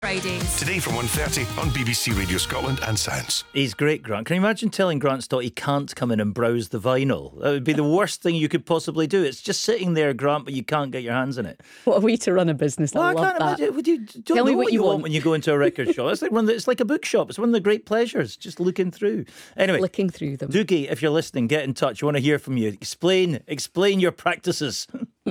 Fridays. Today from 1:30 on BBC Radio Scotland and Sounds. He's great, Grant. Can you imagine telling Grant Stott he can't come in and browse the vinyl? That would be the worst thing you could possibly do. It's just sitting there, Grant, but you can't get your hands in it. What a way to run a business. Well, I love can't that. imagine. Would you don't Tell me know what you want when you go into a record shop. It's like a bookshop. It's one of the great pleasures, just looking through. Anyway, Flicking through them. Doogie, if you're listening, get in touch. I want to hear from you. Explain your practices.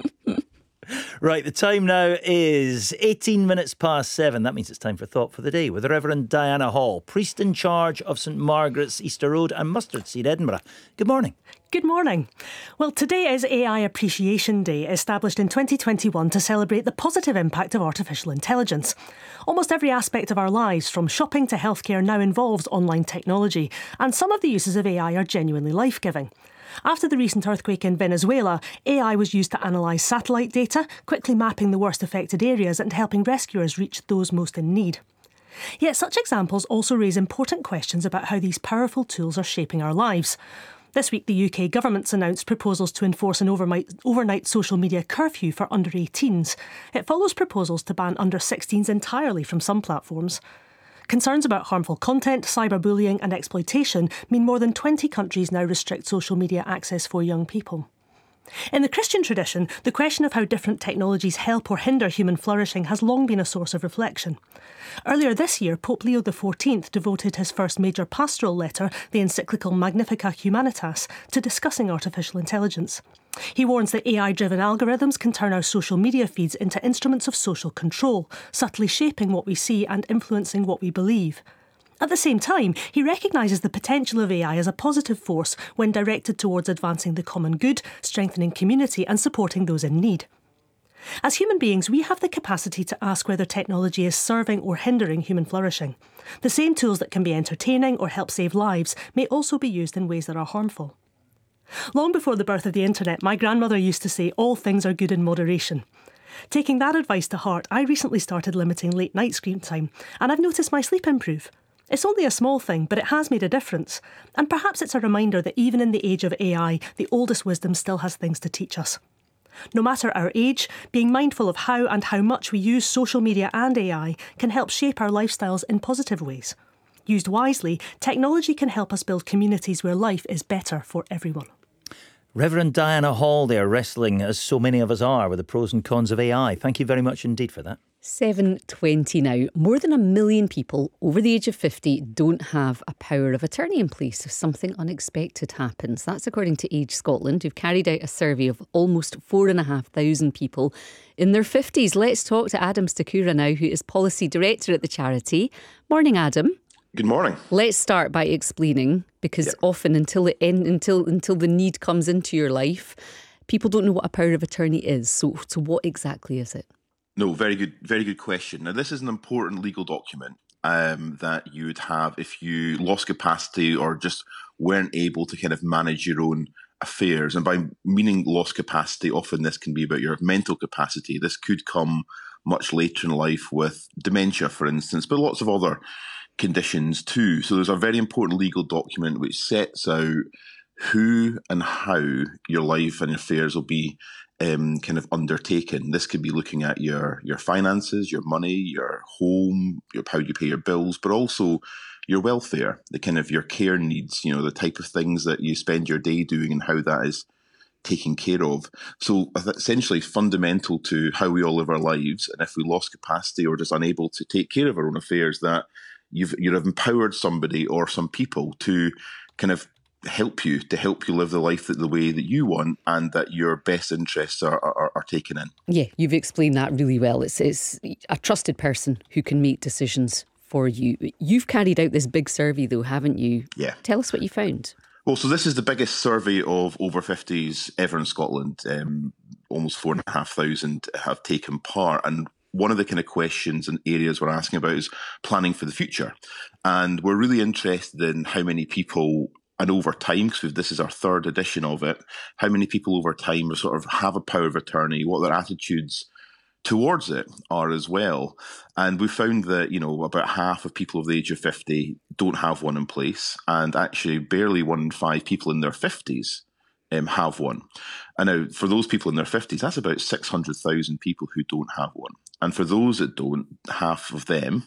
Right, the time now is 18 minutes past 7. That means it's time for Thought for the Day with the Reverend Diana Hall, priest in charge of St Margaret's, Easter Road and Mustard Seed, Edinburgh. Good morning. Good morning. Well, today is AI Appreciation Day, established in 2021 to celebrate the positive impact of artificial intelligence. Almost every aspect of our lives, from shopping to healthcare, now involves online technology, and some of the uses of AI are genuinely life-giving. After the recent earthquake in Venezuela, AI was used to analyse satellite data, quickly mapping the worst affected areas and helping rescuers reach those most in need. Yet such examples also raise important questions about how these powerful tools are shaping our lives. This week, the UK government's announced proposals to enforce an overnight social media curfew for under 18s. It follows proposals to ban under 16s entirely from some platforms. Concerns about harmful content, cyberbullying and exploitation mean more than 20 countries now restrict social media access for young people. In the Christian tradition, the question of how different technologies help or hinder human flourishing has long been a source of reflection. Earlier this year, Pope Leo XIV devoted his first major pastoral letter, the encyclical Magnificat Humanitas, to discussing artificial intelligence. He warns that AI-driven algorithms can turn our social media feeds into instruments of social control, subtly shaping what we see and influencing what we believe. At the same time, he recognises the potential of AI as a positive force when directed towards advancing the common good, strengthening community and supporting those in need. As human beings, we have the capacity to ask whether technology is serving or hindering human flourishing. The same tools that can be entertaining or help save lives may also be used in ways that are harmful. Long before the birth of the internet, my grandmother used to say, all things are good in moderation. Taking that advice to heart, I recently started limiting late night screen time, and I've noticed my sleep improve. It's only a small thing, but it has made a difference. And perhaps it's a reminder that even in the age of AI, the oldest wisdom still has things to teach us. No matter our age, being mindful of how and how much we use social media and AI can help shape our lifestyles in positive ways. Used wisely, technology can help us build communities where life is better for everyone. Reverend Diana Hall there, wrestling, as so many of us are, with the pros and cons of AI. Thank you very much indeed for that. 7:20 now. More than 1 million people over the age of 50 don't have a power of attorney in place if something unexpected happens. That's according to Age Scotland, who've carried out a survey of almost 4,500 people in their 50s. Let's talk to Adam Stakura now, who is Policy Director at the charity. Morning, Adam. Good morning. Let's start by explaining, because often until the need comes into your life, people don't know what a power of attorney is. So what exactly is it? No, very good question. Now, this is an important legal document that you would have if you lost capacity or just weren't able to kind of manage your own affairs. And by meaning lost capacity, often this can be about your mental capacity. This could come much later in life with dementia, for instance, but lots of other conditions too. So there's a very important legal document which sets out who and how your life and affairs will be kind of undertaken. This could be looking at your finances, your money, your home, how you pay your bills, but also your welfare, the kind of your care needs, the type of things that you spend your day doing and how that is taken care of. So essentially fundamental to how we all live our lives. And if we lost capacity or just unable to take care of our own affairs, that you've empowered somebody or some people to kind of help you live the life the way that you want, and that your best interests are taken in. Yeah, you've explained that really well. It's a trusted person who can make decisions for you. You've carried out this big survey though, haven't you? Yeah. Tell us what you found. Well, so this is the biggest survey of over 50s ever in Scotland. Almost 4,500 have taken part, and one of the kind of questions and areas we're asking about is planning for the future. And we're really interested in how many people, and over time, because this is our third edition of it, how many people over time sort of have a power of attorney, what their attitudes towards it are as well. And we found that, about half of people of the age of 50 don't have one in place, and actually barely 1 in 5 people in their 50s have one. And now, for those people in their 50s, that's about 600,000 people who don't have one. And for those that don't, half of them